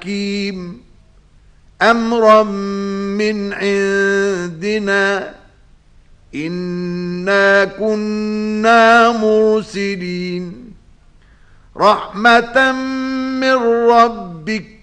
حكيم أمرا من عندنا إنا كنا مرسلين رحمة من ربك